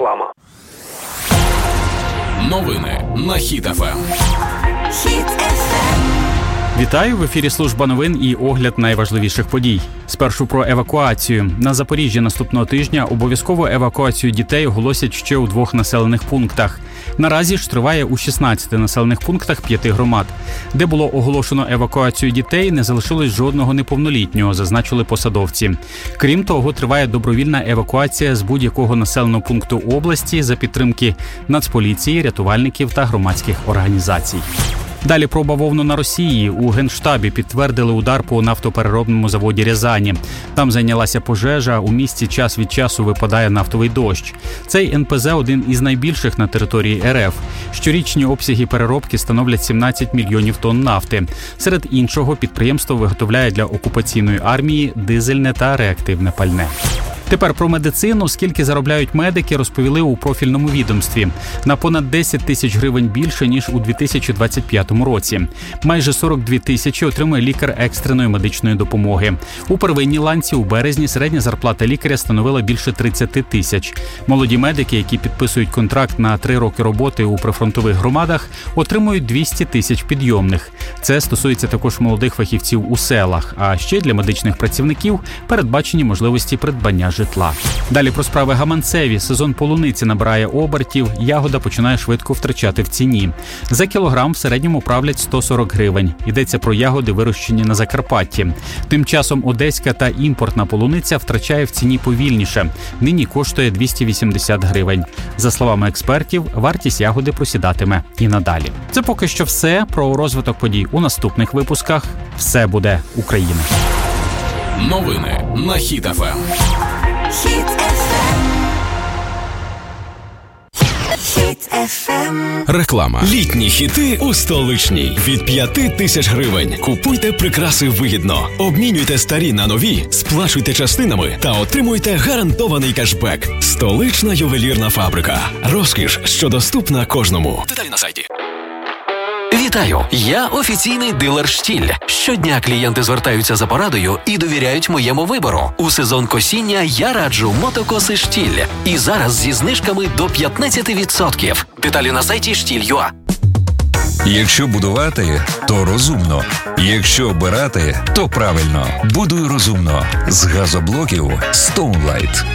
Реклама. Новини на Хіт ФМ. Вітаю! В ефірі служба новин і огляд найважливіших подій. Спершу про евакуацію. На Запоріжжі наступного тижня обов'язкову евакуацію дітей оголосять ще у 2 населених пунктах. Наразі ж триває у 16 населених пунктах 5 громад. Де було оголошено евакуацію дітей, не залишилось жодного неповнолітнього, зазначили посадовці. Крім того, триває добровільна евакуація з будь-якого населеного пункту області за підтримки Нацполіції, рятувальників та громадських організацій. Далі про бавовну на Росії. У Генштабі підтвердили удар по нафтопереробному заводі Рязані. Там зайнялася пожежа, у місті час від часу випадає нафтовий дощ. Цей НПЗ – один із найбільших на території РФ. Щорічні обсяги переробки становлять 17 мільйонів тонн нафти. Серед іншого, підприємство виготовляє для окупаційної армії дизельне та реактивне пальне. Тепер про медицину. Скільки заробляють медики, розповіли у профільному відомстві. На понад 10 тисяч гривень більше, ніж у 2025 році. Майже 42 тисячі отримує лікар екстреної медичної допомоги. У первинній ланці у березні середня зарплата лікаря становила більше 30 тисяч. Молоді медики, які підписують контракт на 3 роки роботи у прифронтових громадах, отримують 200 тисяч підйомних. Це стосується також молодих фахівців у селах. А ще для медичних працівників передбачені можливості придбання житла. Далі про справи гаманцеві. Сезон полуниці набирає обертів, ягода починає швидко втрачати в ціні. За кілограм в середньому правлять 140 гривень. Йдеться про ягоди, вирощені на Закарпатті. Тим часом одеська та імпортна полуниця втрачає в ціні повільніше. Нині коштує 280 гривень. За словами експертів, вартість ягоди просідатиме і надалі. Це поки що все. Про розвиток подій у наступних випусках. Все буде Україна. Новини на Хіт ФМ. Реклама. Літні хіти у столичній. Від 5 тисяч гривень. Купуйте прикраси вигідно. Обмінюйте старі на нові, сплачуйте частинами та отримуйте гарантований кешбек. Столична ювелірна фабрика. Розкіш, що доступна кожному. Деталі на сайті. Вітаю! Я офіційний дилер «Штіль». Щодня клієнти звертаються за порадою і довіряють моєму вибору. У сезон косіння я раджу мотокоси «Штіль». І зараз зі знижками до 15%. Деталі на сайті «Штіль.ua». Якщо будувати, то розумно. Якщо обирати, то правильно. Будуй розумно. З газоблоків Stone Light.